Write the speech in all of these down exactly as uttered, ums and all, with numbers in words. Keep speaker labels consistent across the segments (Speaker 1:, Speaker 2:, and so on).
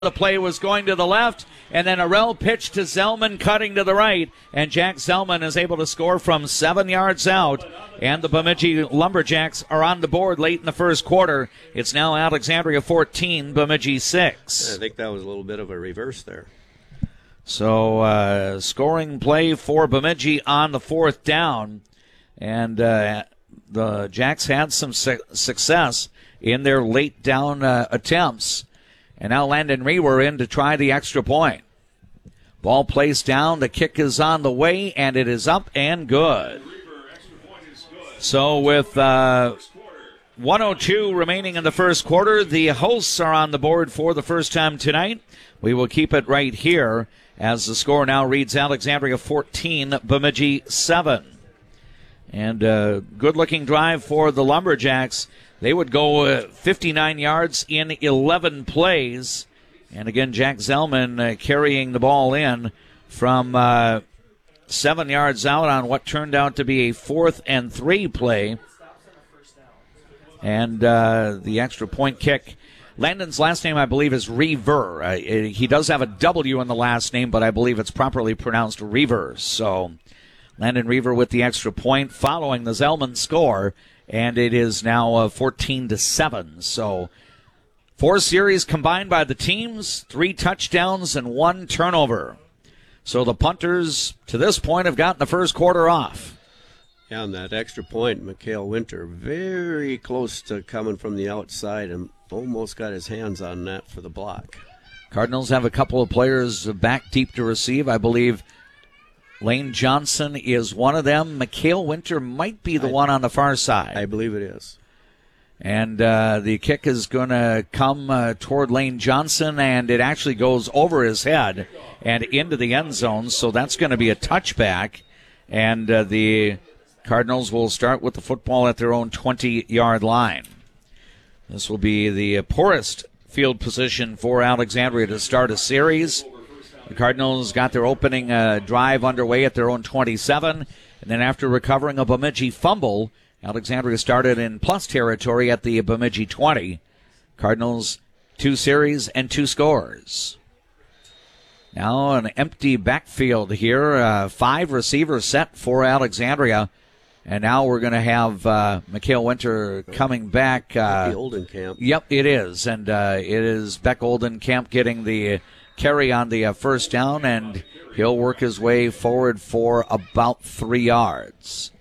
Speaker 1: The play was going to the left, and then Arell pitched to Zellman, cutting to the right, and Jack Zellman is able to score from seven yards out, and the Bemidji Lumberjacks are on the board late in the first quarter. It's now Alexandria fourteen, Bemidji six.
Speaker 2: I think that was a little bit of a reverse there.
Speaker 1: So, uh, scoring play for Bemidji on the fourth down, and uh, the Jacks had some su- success in their late down uh, attempts. And now Landon Reaver in to try the extra point. Ball placed down. The kick is on the way, and it is up and good. So with uh, one oh two remaining in the first quarter, the hosts are on the board for the first time tonight. We will keep it right here as the score now reads Alexandria fourteen, Bemidji seven. And a good-looking drive for the Lumberjacks. They would go uh, fifty-nine yards in eleven plays. And again, Jack Zellman uh, carrying the ball in from uh, seven yards out on what turned out to be a fourth and three play. And uh, the extra point kick. Landon's last name, I believe, is Reaver. Uh, he does have a W in the last name, but I believe it's properly pronounced Reaver. So Landon Reaver with the extra point following the Zellman score. And it is now uh, fourteen to seven. So four series combined by the teams, three touchdowns and one turnover. So the punters to this point have gotten the first quarter off.
Speaker 2: Yeah, and that extra point, Mikhail Winter, very close to coming from the outside and almost got his hands on that for the block.
Speaker 1: Cardinals have a couple of players back deep to receive. I believe Lane Johnson is one of them. Mikhail Winter might be the I, one on the far side.
Speaker 2: I believe it is.
Speaker 1: And uh, the kick is going to come uh, toward Lane Johnson, and it actually goes over his head and into the end zone. So that's going to be a touchback. And uh, the Cardinals will start with the football at their own twenty-yard line. This will be the poorest field position for Alexandria to start a series. The Cardinals got their opening uh, drive underway at their own twenty-seven, and then after recovering a Bemidji fumble, Alexandria started in plus territory at the Bemidji twenty. Cardinals, two series and two scores. Now an empty backfield here, uh, five receivers set for Alexandria, and now we're going to have uh, Mikhail Winter coming back. Uh,
Speaker 2: the Oldenkamp.
Speaker 1: Yep, it is, and uh, it is Beck Oldenkamp getting the carry on the uh, first down, and he'll work his way forward for about three yards.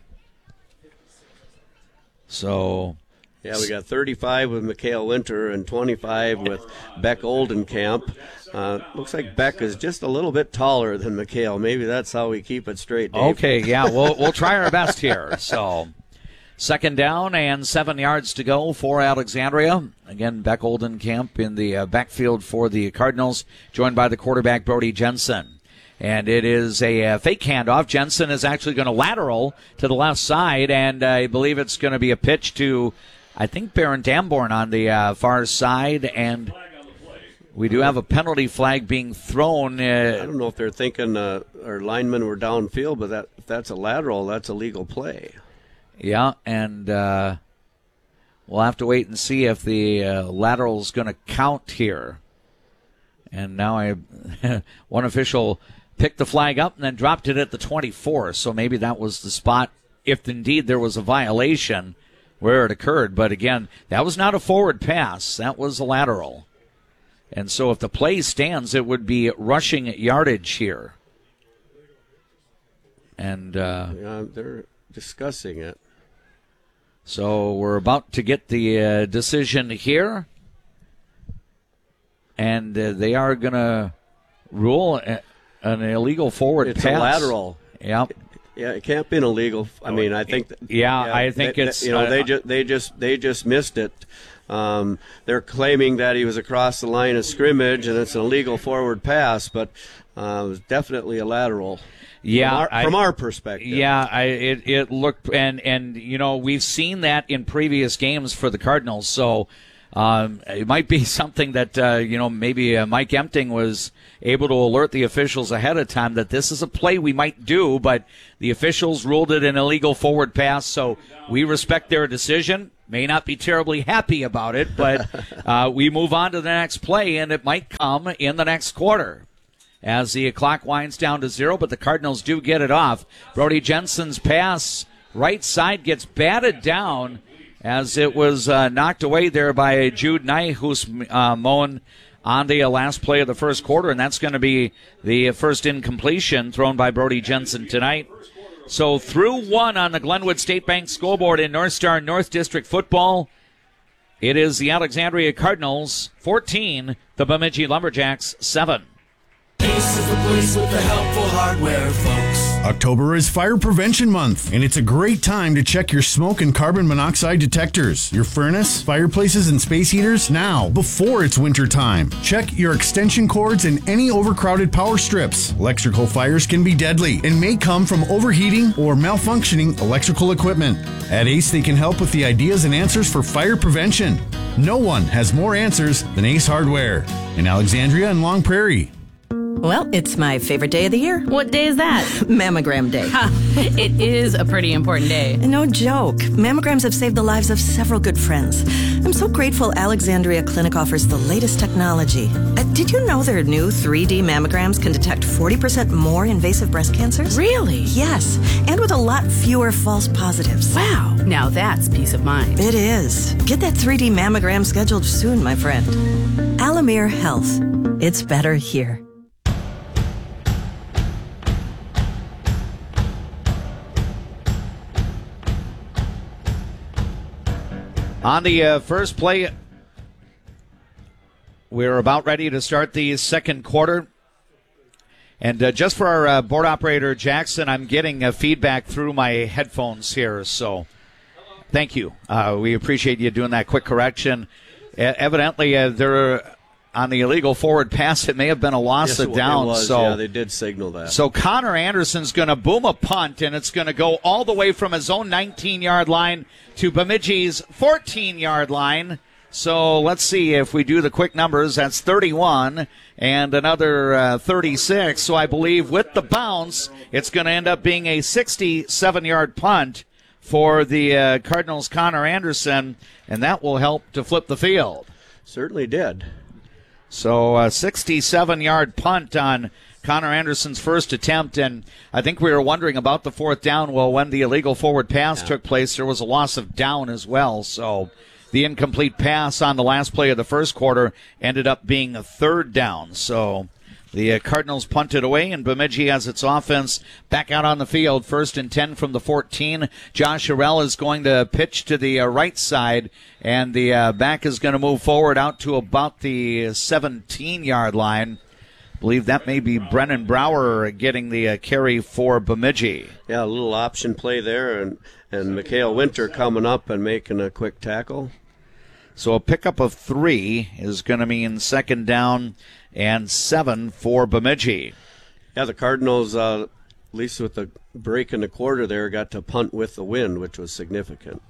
Speaker 1: So,
Speaker 2: yeah, we got thirty-five with Mikhail Winter and twenty-five with Beck Oldenkamp. Uh, looks like Beck is just a little bit taller than Mikhail. Maybe that's how we keep it straight, Dave.
Speaker 1: Okay, yeah, we'll we'll try our best here. So, second down and seven yards to go for Alexandria. Again, Beck Oldenkamp in the uh, backfield for the Cardinals, joined by the quarterback, Brody Jensen. And it is a uh, fake handoff. Jensen is actually going to lateral to the left side, and uh, I believe it's going to be a pitch to, I think, Baron Damborn on the uh, far side, and we do have a penalty flag being thrown. Uh,
Speaker 2: I don't know if they're thinking uh, our linemen were downfield, but that if that's a lateral, that's a legal play.
Speaker 1: Yeah, and uh, we'll have to wait and see if the uh, lateral is going to count here. And now I, one official picked the flag up and then dropped it at the twenty-four, so maybe that was the spot, if indeed there was a violation, where it occurred. But again, that was not a forward pass. That was a lateral. And so if the play stands, it would be rushing yardage here. And uh,
Speaker 2: yeah, they're discussing it.
Speaker 1: So we're about to get the uh, decision here. And uh, they are going to rule a, an illegal forward
Speaker 2: it's
Speaker 1: pass.
Speaker 2: It's a lateral.
Speaker 1: Yep.
Speaker 2: Yeah, it can't be an illegal. I mean, I think. That,
Speaker 1: yeah,
Speaker 2: yeah,
Speaker 1: I think
Speaker 2: they,
Speaker 1: it's.
Speaker 2: You know,
Speaker 1: uh,
Speaker 2: they just they just they just missed it. Um, they're claiming that he was across the line of scrimmage and it's an illegal forward pass, but uh, it was definitely a lateral.
Speaker 1: Yeah,
Speaker 2: from our,
Speaker 1: I,
Speaker 2: from our perspective.
Speaker 1: Yeah, I, it it looked and and you know we've seen that in previous games for the Cardinals, so. Um, it might be something that, uh, you know, maybe uh, Mike Empting was able to alert the officials ahead of time that this is a play we might do, but the officials ruled it an illegal forward pass, so we respect their decision. may not be terribly happy about it, but uh, we move on to the next play, and it might come in the next quarter as the clock winds down to zero, but the Cardinals do get it off. Brody Jensen's pass right side gets batted down as it was uh, knocked away there by Jude Nyhus uh, Moen on the uh, last play of the first quarter, and that's going to be the first incompletion thrown by Brody Jensen tonight. So through one on the Glenwood State Bank scoreboard in North Star North District football, it is the Alexandria Cardinals fourteen, the Bemidji Lumberjacks seven.
Speaker 3: Ace is the place with the helpful hardware, folks.
Speaker 4: October is Fire Prevention Month, and it's a great time to check your smoke and carbon monoxide detectors, your furnace, fireplaces, and space heaters now, before it's winter time. Check your extension cords and any overcrowded power strips. Electrical fires can be deadly and may come from overheating or malfunctioning electrical equipment. At Ace, they can help with the ideas and answers for fire prevention. No one has more answers than Ace Hardware in Alexandria and Long Prairie.
Speaker 5: Well, it's my favorite day of the year.
Speaker 6: What day is that?
Speaker 5: Mammogram Day.
Speaker 6: Ha, it is a pretty important day.
Speaker 5: No joke. Mammograms have saved the lives of several good friends. I'm so grateful Alexandria Clinic offers the latest technology. Uh, did you know their new three D mammograms can detect forty percent more invasive breast cancers?
Speaker 6: Really?
Speaker 5: Yes, and with a lot fewer false positives.
Speaker 6: Wow, now that's peace of mind.
Speaker 5: It is. Get that three D mammogram scheduled soon, my friend. Alamere Health. It's better here.
Speaker 1: On the uh, first play, we're about ready to start the second quarter. And uh, just for our uh, board operator, Jackson, I'm getting uh, feedback through my headphones here. So thank you. Uh, we appreciate you doing that quick correction. Uh, evidently, uh, there on the illegal forward pass, it may have been a loss
Speaker 2: yes,
Speaker 1: of
Speaker 2: it
Speaker 1: down.
Speaker 2: was,
Speaker 1: so
Speaker 2: yeah, they did signal that.
Speaker 1: So Connor Anderson's going to boom a punt, and it's going to go all the way from his own nineteen-yard line to Bemidji's fourteen-yard line. So let's see if we do the quick numbers. That's thirty-one and another uh, thirty-six. So I believe with the bounce, it's going to end up being a sixty-seven-yard punt for the uh, Cardinals' Connor Anderson, and that will help to flip the field.
Speaker 2: Certainly did.
Speaker 1: So a sixty-seven-yard punt on Connor Anderson's first attempt, and I think we were wondering about the fourth down. Well, when the illegal forward pass yeah. took place, there was a loss of down as well. So the incomplete pass on the last play of the first quarter ended up being a third down. So the uh, Cardinals punted away, and Bemidji has its offense back out on the field. First and ten from the fourteen. Josh Harrell is going to pitch to the uh, right side, and the uh, back is going to move forward out to about the seventeen-yard line. I believe that may be Brennan Brower getting the uh, carry for Bemidji.
Speaker 2: Yeah, a little option play there, and, and Mikhail Winter coming up and making a quick tackle.
Speaker 1: So a pickup of three is going to mean second down and seven for Bemidji.
Speaker 2: Yeah, the Cardinals, uh, at least with the break in the quarter there, got to punt with the wind, which was significant.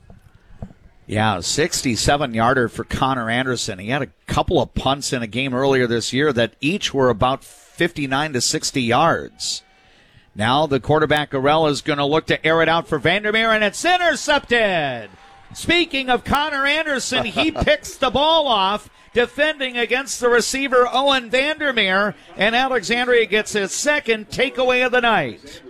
Speaker 1: Yeah, sixty-seven-yarder for Connor Anderson. He had a couple of punts in a game earlier this year that each were about fifty-nine to sixty yards. Now the quarterback, Arell, is going to look to air it out for Vandermeer, and it's intercepted. Speaking of Connor Anderson, he picks the ball off, defending against the receiver Owen Vandermeer, and Alexandria gets his second takeaway of the night.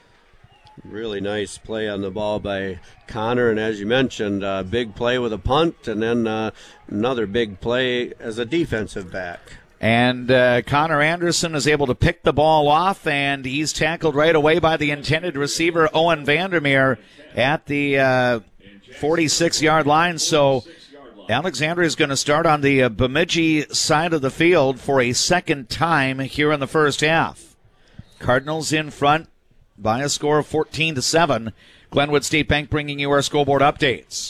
Speaker 2: Really nice play on the ball by Connor, and as you mentioned, uh, big play with a punt, and then uh, another big play as a defensive back.
Speaker 1: And uh, Connor Anderson is able to pick the ball off, and he's tackled right away by the intended receiver, Owen Vandermeer, at the uh, forty-six-yard line. So Alexandria is going to start on the uh, Bemidji side of the field for a second time here in the first half. Cardinals in front by a score of fourteen to seven. Glenwood State Bank bringing you our scoreboard updates.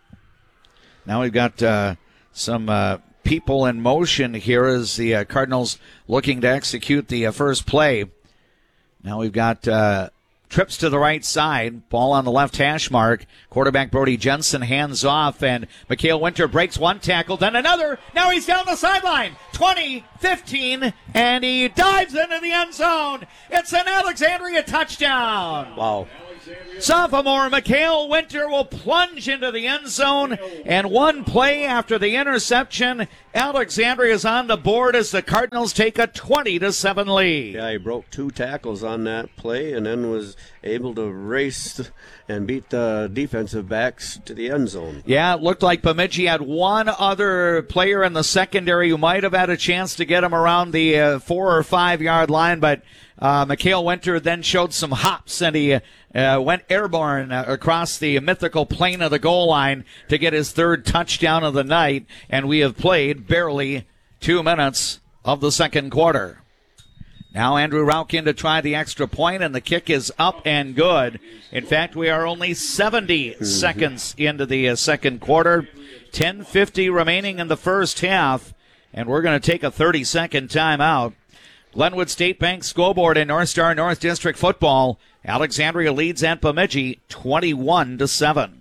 Speaker 1: Now we've got uh, some uh, people in motion here as the uh, Cardinals looking to execute the uh, first play. Now we've got uh, trips to the right side, ball on the left hash mark. Quarterback Brody Jensen hands off, and Mikhail Winter breaks one tackle, then another. Now he's down the sideline. twenty, fifteen, and he dives into the end zone. It's an Alexandria touchdown.
Speaker 2: Wow.
Speaker 1: Sophomore Mikhail Winter will plunge into the end zone, and one play after the interception, Alexandria is on the board as the Cardinals take a twenty to seven lead.
Speaker 2: Yeah, he broke two tackles on that play and then was able to race and beat the defensive backs to the end zone.
Speaker 1: Yeah, it looked like Bemidji had one other player in the secondary who might have had a chance to get him around the uh, four or five yard line, but uh, Mikhail Winter then showed some hops, and he uh, went airborne uh, across the mythical plane of the goal line to get his third touchdown of the night, and we have played barely two minutes of the second quarter. Now Andrew Raukin to try the extra point, and the kick is up and good. In fact, we are only seventy mm-hmm. seconds into the uh, second quarter. ten fifty remaining in the first half, and we're going to take a thirty-second timeout. Glenwood State Bank scoreboard in North Star North District football. Alexandria leads at Bemidji twenty-one to seven.